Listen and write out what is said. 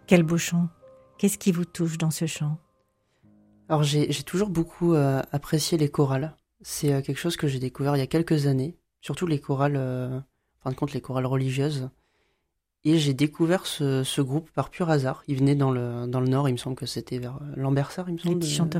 Quel beau chant. Qu'est-ce qui vous touche dans ce chant? Alors j'ai toujours beaucoup apprécié les chorales. C'est quelque chose que j'ai découvert il y a quelques années, surtout les chorales, en fin de compte les chorales religieuses. Et j'ai découvert ce groupe par pur hasard. Il venait dans le nord, il me semble que c'était vers Lambersart, il me Les semble. petits chanteurs